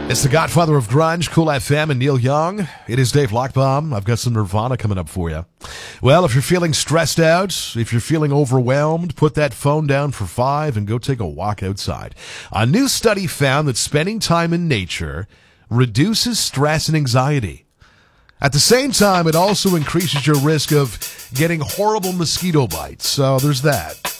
It's the Godfather of Grunge, Cool FM, and Neil Young. It is Dave Lockbaum. I've got some Nirvana coming up for you. Well, if you're feeling stressed out, if you're feeling overwhelmed, put that phone down for 5 and go take a walk outside. A new study found that spending time in nature reduces stress and anxiety. At the same time, it also increases your risk of getting horrible mosquito bites. So there's that.